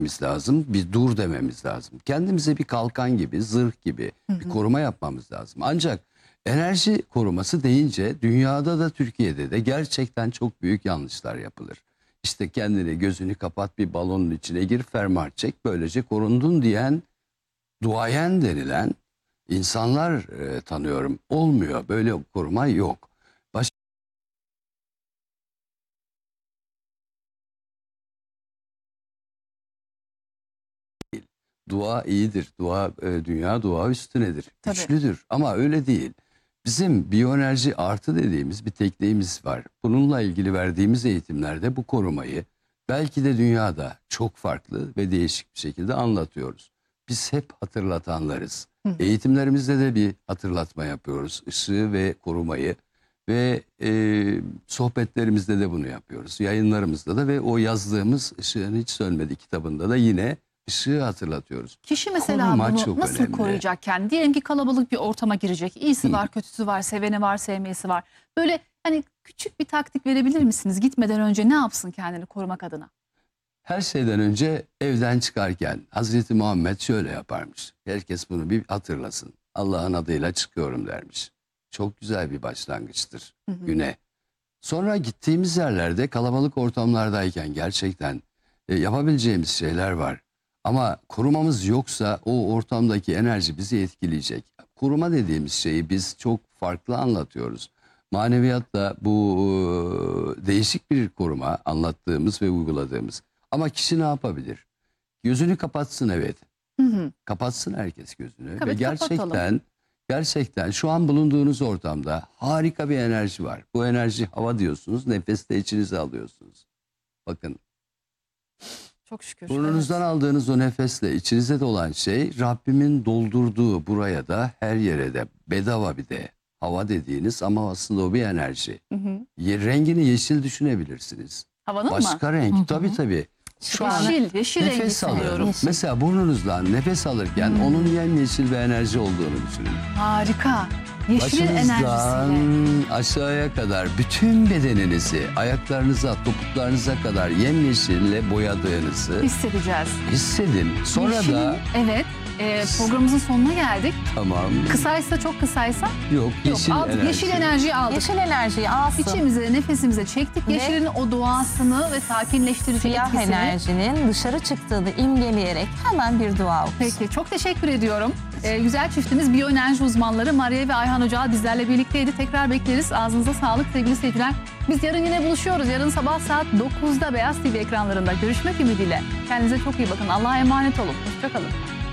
lazım, bir dur dememiz lazım. Kendimize bir kalkan gibi, zırh gibi bir koruma yapmamız lazım. Ancak enerji koruması deyince dünyada da Türkiye'de de gerçekten çok büyük yanlışlar yapılır. İşte kendini, gözünü kapat, bir balonun içine gir, fermuar çek, böylece korundun diyen, duayen denilen insanlar tanıyorum. Olmuyor, böyle koruma yok. Dua iyidir. Dua, dünya dua üstünedir. Tabii. Güçlüdür ama öyle değil. Bizim biyoenerji artı dediğimiz bir tekniğimiz var. Bununla ilgili verdiğimiz eğitimlerde bu korumayı belki de dünyada çok farklı ve değişik bir şekilde anlatıyoruz. Biz hep hatırlatanlarız. Eğitimlerimizde de bir hatırlatma yapıyoruz. Işığı ve korumayı ve sohbetlerimizde de bunu yapıyoruz. Yayınlarımızda da ve o yazdığımız Işığın Hiç Sönmedi kitabında da yine ışığı hatırlatıyoruz. Kişi mesela Koruma bunu çok nasıl önemli. koruyacak kendini? Diyelim ki kalabalık bir ortama girecek. İyisi var, kötüsü var, seveni var, sevmeyesi var. Böyle hani küçük bir taktik verebilir misiniz? Gitmeden önce ne yapsın kendini korumak adına? Her şeyden önce evden çıkarken Hazreti Muhammed şöyle yaparmış. Herkes bunu bir hatırlasın. Allah'ın adıyla çıkıyorum dermiş. Çok güzel bir başlangıçtır güne. Sonra gittiğimiz yerlerde kalabalık ortamlardayken gerçekten yapabileceğimiz şeyler var. Ama korumamız yoksa o ortamdaki enerji bizi etkileyecek. Koruma dediğimiz şeyi biz çok farklı anlatıyoruz. Maneviyatla bu değişik bir koruma anlattığımız ve uyguladığımız. Ama kişi ne yapabilir? Gözünü kapatsın, evet. Kapatsın herkes gözünü. Evet, ve kapatalım. gerçekten şu an bulunduğunuz ortamda harika bir enerji var. Bu enerji hava diyorsunuz, nefeste içinize alıyorsunuz. Bakın. Çok şükür. Burnunuzdan aldığınız o nefesle içinize dolan şey Rabbimin doldurduğu, buraya da her yere de bedava bir de hava dediğiniz ama aslında o bir enerji. Rengini yeşil düşünebilirsiniz. Havanın Başka mı? renk tabii. Şu an Yeşil rengi nefes seviyorum. alın. Mesela burnunuzdan nefes alırken onun yemyeşil bir enerji olduğunu düşünün. Harika. Yeşilin Başınızdan enerjisiyle. aşağıya kadar bütün bedeninizi, ayaklarınıza, topuklarınıza kadar yemyeşille boyadığınızı Hissedeceğiz. hissedin. Sonra Yeşilin, da evet, programımızın sonuna geldik. tamam. Kısaysa, çok kısaysa Yok, yeşil aldık. enerji. Yeşil enerjiyi aldık. Yeşil enerjiyi alsın. İçimize, nefesimize çektik. Ve Yeşilin o doğasını ve sakinleştirici Siyah etkisini. enerjinin dışarı çıktığını imgeleyerek hemen bir dua okusun. Peki, çok teşekkür ediyorum. Güzel çiftimiz biyoenerji uzmanları Maria ve Ayhan Hoca bizlerle birlikteydi. Tekrar bekleriz. Ağzınıza sağlık sevgili seyirciler. Biz yarın yine buluşuyoruz. Yarın sabah saat 9'da Beyaz TV ekranlarında görüşmek ümidiyle. Kendinize çok iyi bakın. Allah'a emanet olun. Hoşça kalın.